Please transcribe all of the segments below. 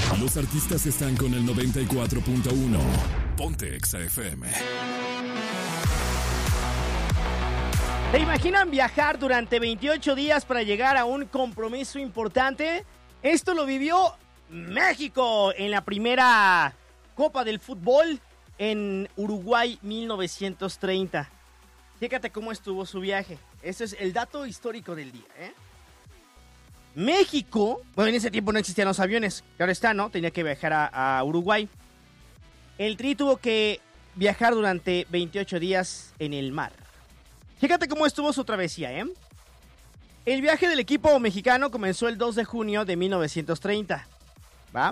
Los artistas están con el 94.1. Ponte Exa FM. ¿Se imaginan viajar durante 28 días para llegar a un compromiso importante? Esto lo vivió México en la primera Copa del Fútbol en Uruguay 1930. Fíjate cómo estuvo su viaje. Ese es el dato histórico del día, ¿eh? México, bueno, en ese tiempo no existían los aviones, claro está, ¿no? Tenía que viajar a Uruguay. El Tri tuvo que viajar durante 28 días en el mar. Fíjate cómo estuvo su travesía, ¿eh? El viaje del equipo mexicano comenzó el 2 de junio de 1930, ¿va?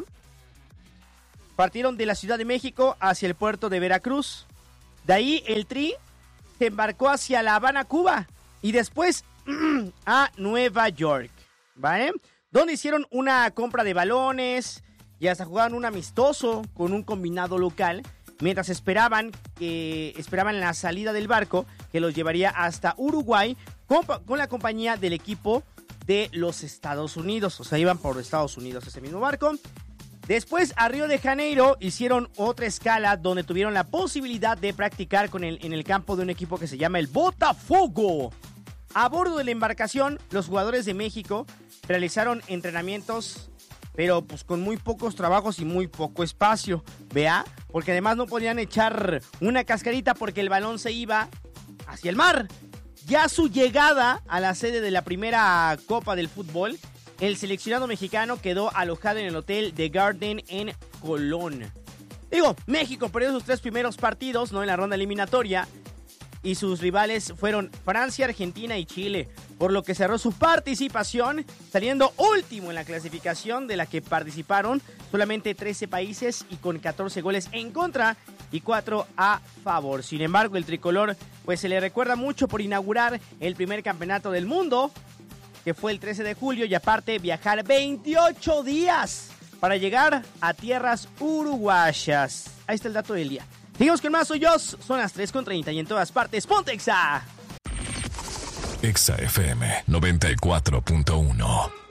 Partieron de la Ciudad de México hacia el puerto de Veracruz. De ahí el Tri se embarcó hacia La Habana, Cuba, y después a Nueva York, ¿vale? Donde hicieron una compra de balones y hasta jugaron un amistoso con un combinado local, mientras esperaban la salida del barco que los llevaría hasta Uruguay con la compañía del equipo de los Estados Unidos. O sea, iban por Estados Unidos ese mismo barco. Después a Río de Janeiro hicieron otra escala donde tuvieron la posibilidad de practicar en el campo de un equipo que se llama el Botafogo. A bordo de la embarcación, los jugadores de México realizaron entrenamientos, pero pues con muy pocos trabajos y muy poco espacio, ¿vea? Porque además no podían echar una cascarita porque el balón se iba hacia el mar. Ya a su llegada a la sede de la primera Copa del Fútbol, el seleccionado mexicano quedó alojado en el hotel The Garden en Colón. México perdió sus 3 primeros partidos, ¿no?, en la ronda eliminatoria, y sus rivales fueron Francia, Argentina y Chile, por lo que cerró su participación saliendo último en la clasificación, de la que participaron solamente 13 países y con 14 goles en contra y 4 a favor. Sin embargo, el tricolor pues se le recuerda mucho por inaugurar el primer campeonato del mundo, que fue el 13 de julio, y aparte viajar 28 días para llegar a tierras uruguayas. Ahí está el dato del día. Seguimos con más, soy yo, son las 3:30 y en todas partes, ¡ponte Exa! Exa FM 94.1.